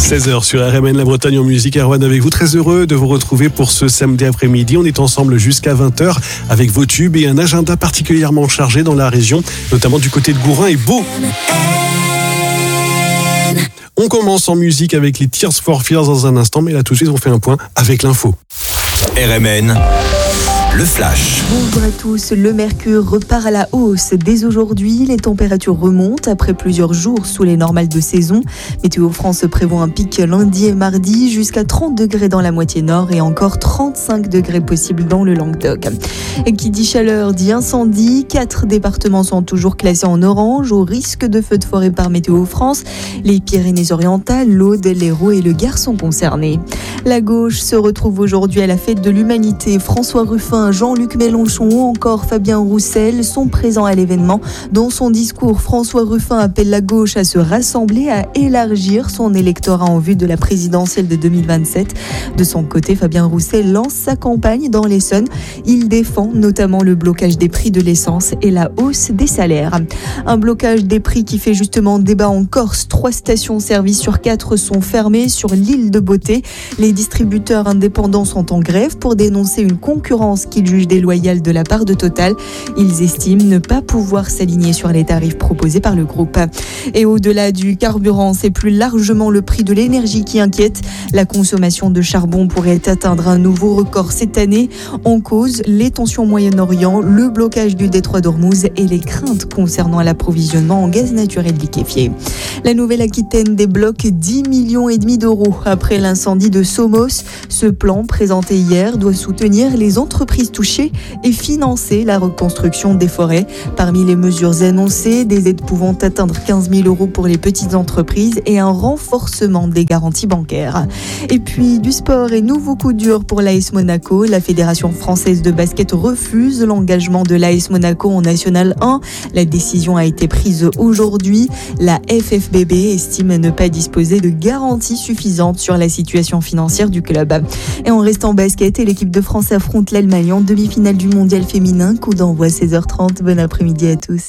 16h sur RMN La Bretagne en musique. Erwan avec vous, très heureux de vous retrouver pour ce samedi après-midi. On est ensemble jusqu'à 20h avec vos tubes et un agenda particulièrement chargé dans la région, notamment du côté de Gourin et Beau. On commence en musique avec les Tears for Fears dans un instant, mais là tout de suite on fait un point avec l'info. RMN, le flash. Bonjour à tous. Le mercure repart à la hausse. Dès aujourd'hui, les températures remontent après plusieurs jours sous les normales de saison. Météo France prévoit un pic lundi et mardi jusqu'à 30 degrés dans la moitié nord et encore 35 degrés possibles dans le Languedoc. Et qui dit chaleur dit incendie. 4 départements sont toujours classés en orange au risque de feux de forêt par Météo France. Les Pyrénées-Orientales, l'Aude, l'Hérault et le Gard sont concernés. La gauche se retrouve aujourd'hui à la fête de l'humanité. François Ruffin, Jean-Luc Mélenchon ou encore Fabien Roussel sont présents à l'événement. Dans son discours, François Ruffin appelle la gauche à se rassembler, à élargir son électorat en vue de la présidentielle de 2027. De son côté, Fabien Roussel lance sa campagne dans l'Essonne. Il défend notamment le blocage des prix de l'essence et la hausse des salaires. Un blocage des prix qui fait justement débat en Corse. 3 stations-service sur 4 sont fermées sur l'île de Beauté. Les distributeurs indépendants sont en grève pour dénoncer une concurrence qu'ils jugent déloyale de la part de Total. Ils estiment ne pas pouvoir s'aligner sur les tarifs proposés par le groupe. Et au-delà du carburant, c'est plus largement le prix de l'énergie qui inquiète. La consommation de charbon pourrait atteindre un nouveau record cette année. En cause, les tensions au Moyen-Orient, le blocage du détroit d'Ormuz et les craintes concernant l'approvisionnement en gaz naturel liquéfié. La Nouvelle-Aquitaine débloque 10,5 millions d'euros après l'incendie de Somos. Ce plan, présenté hier, doit soutenir les entreprises touchées et financer la reconstruction des forêts. Parmi les mesures annoncées, des aides pouvant atteindre 15 000 euros pour les petites entreprises et un renforcement des garanties bancaires. Et puis du sport et nouveau coup dur pour l'AS Monaco. La Fédération française de basket refuse l'engagement de l'AS Monaco en National 1. La décision a été prise aujourd'hui. La FFBB estime ne pas disposer de garanties suffisantes sur la situation financière du club. Et en restant basket, l'équipe de France affronte l'Allemagne en demi-finale du mondial féminin. Coup d'envoi 16h30. Bon après-midi à tous.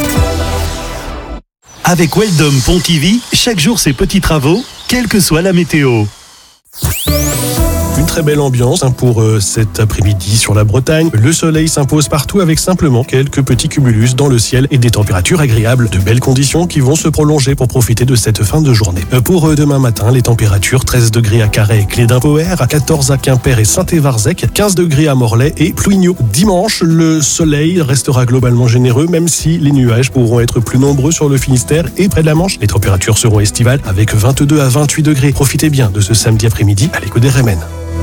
Avec Weldom Pontivy, chaque jour ses petits travaux, quelle que soit la météo. Une très belle ambiance pour cet après-midi sur la Bretagne. Le soleil s'impose partout avec simplement quelques petits cumulus dans le ciel et des températures agréables. De belles conditions qui vont se prolonger pour profiter de cette fin de journée. Pour demain matin, les températures 13 degrés à Carhaix et Cléden-Poher, 14 à Quimper et Saint-Évarzec, 15 degrés à Morlaix et Plouigneau. Dimanche, le soleil restera globalement généreux même si les nuages pourront être plus nombreux sur le Finistère et près de la Manche. Les températures seront estivales avec 22 à 28 degrés. Profitez bien de ce samedi après-midi à l'écho des RMN.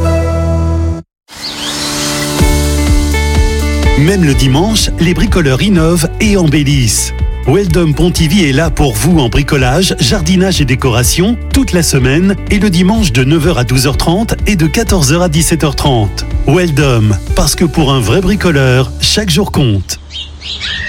Même le dimanche, les bricoleurs innovent et embellissent. Weldom Pontivy est là pour vous en bricolage, jardinage et décoration toute la semaine et le dimanche de 9h à 12h30 et de 14h à 17h30. Weldom, parce que pour un vrai bricoleur, chaque jour compte.